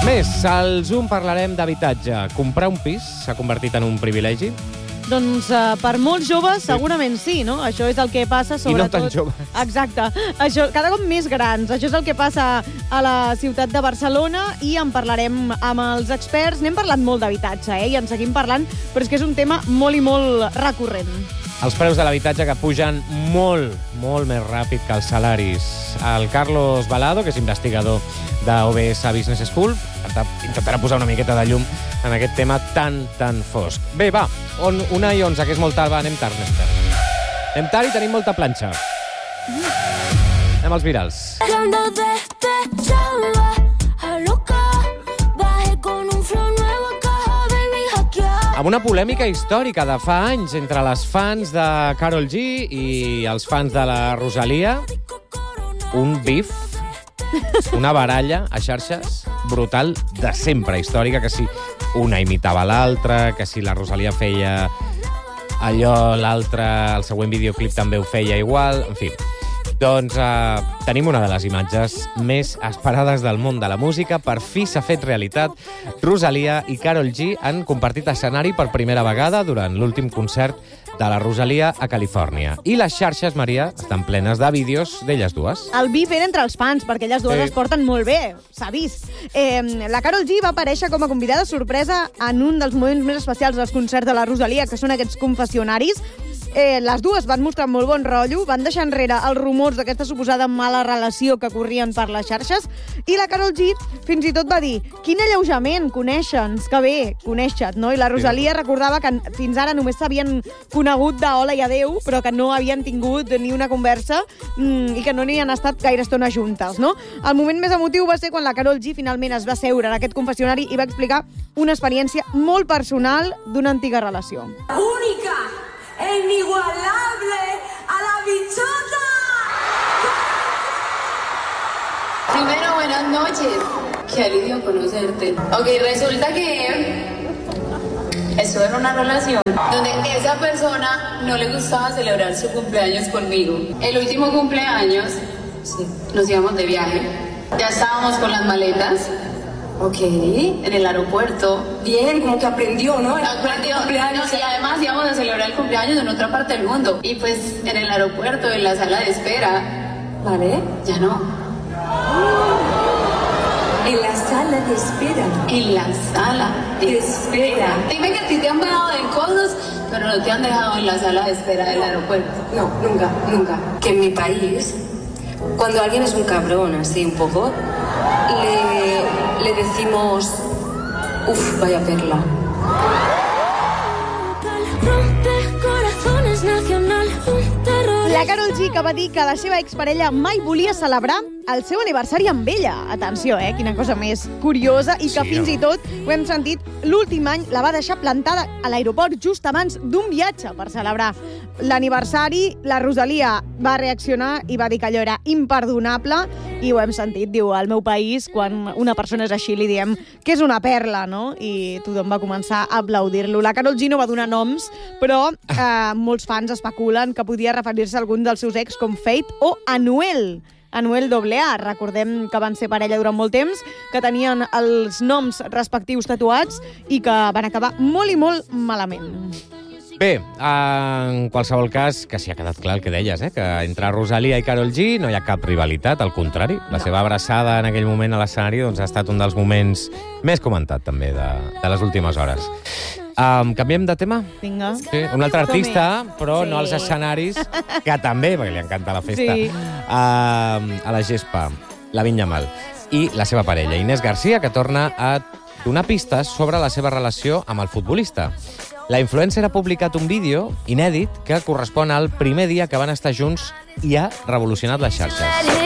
Més, al Zoom parlarem d'habitatge. Comprar un pis s'ha convertit en un privilegi? Doncs per molts joves segurament sí, no? Això és el que passa sobretot... I no tan joves. Exacte. Això, cada cop més grans. Això és el que passa a la ciutat de Barcelona i en parlarem amb els experts. N'hem parlat molt d'habitatge, i en seguim parlant, però és que és un tema molt i molt recurrent. Els preus de l'habitatge que pugen molt més ràpid que els salaris. El Carlos Balado, que és investigador d'OBS Business School, intentarà posar una miqueta de llum en aquest tema tan fosc. Bé, va, 1:11, que és molt tard, va, anem tard. Anem tard i tenim molta planxa. Anem als virals. Amb una polèmica històrica de fa anys entre les fans de Karol G i els fans de la Rosalia. Un bif, una baralla a xarxes brutal de sempre, històrica, que si una imitava l'altra, que si la Rosalia feia allò, l'altra, el següent videoclip també ho feia igual, en fi. Doncs tenim una de les imatges més esperades del món de la música. Per fi s'ha fet realitat. Rosalia i Karol G han compartit escenari per primera vegada durant l'últim concert de la Rosalia a Califòrnia. I les xarxes, Maria, estan plenes de vídeos d'elles dues. El bif era entre els fans, perquè elles dues es porten molt bé, s'ha vist. La Karol G va aparèixer com a convidada sorpresa en un dels moments més especials dels concerts de la Rosalia, que són aquests confessionaris. Les dues van mostrar molt bon rotllo, van deixar enrere els rumors d'aquesta suposada mala relació que corrien per les xarxes, i la Karol G fins i tot va dir: quin alleujament, conèixer-nos, que bé, conèixer-te, no? I la Rosalia recordava que fins ara només s'havien conegut de hola i adeu, però que no havien tingut ni una conversa i que no n'hi han estat gaire estona juntes, no? El moment més emotiu va ser quan la Karol G finalment es va seure en aquest confessionari i va explicar una experiència molt personal d'una antiga relació. Única, inigualable, a la bichota. Primero, buenas noches. Qué alivio conocerte. Ok, resulta que estuve en una relación donde esa persona no le gustaba celebrar su cumpleaños conmigo. El último cumpleaños, sí, nos íbamos de viaje. Ya estábamos con las maletas. Ok, en el aeropuerto. Bien, como que aprendió, ¿no? Aprendió. No, y además íbamos a celebrar el cumpleaños en otra parte del mundo. Y pues en el aeropuerto, en la sala de espera. Vale. Ya no. En la sala de espera. En la sala de espera. Dime que a ti te han dejado de cosas, pero no te han dejado en la sala de espera del aeropuerto. No, nunca. Que en mi país, cuando alguien es un cabrón, así un poco, le decimos, uff, vaya perla. La Karol G, que va dir que la seva exparella mai volia celebrar el seu aniversari amb ella. Atenció, quina cosa més curiosa, i que fins i tot, ho hem sentit, l'últim any la va deixar plantada a l'aeroport just abans d'un viatge per celebrar l'aniversari. La Rosalia va reaccionar i va dir que allò era imperdonable, i ho hem sentit, diu, al meu país, quan una persona és així, li diem que és una perla, no? I tothom va començar a aplaudir-lo. La Karol G no va donar noms, però molts fans especulen que podia referir-se a algun dels seus ex, com Fate o Anuel AA. Recordem que van ser parella durant molt temps, que tenien els noms respectius tatuats i que van acabar molt i molt malament. Bé, en qualsevol cas, que sí ha quedat clar el que deies, que entre Rosalia i Karol G no hi ha cap rivalitat, al contrari. La seva abraçada en aquell moment a l'escenari ha estat un dels moments més comentat també de les últimes hores. Canviem de tema? Vinga. Sí, un altre artista, però no als escenaris, que també, perquè li encanta la festa, a la gespa, Lamine Yamal, i la seva parella, Inés Garcia, que torna a donar pistes sobre la seva relació amb el futbolista. La influencer ha publicat un vídeo inèdit que correspon al primer dia que van estar junts i ha revolucionat les xarxes.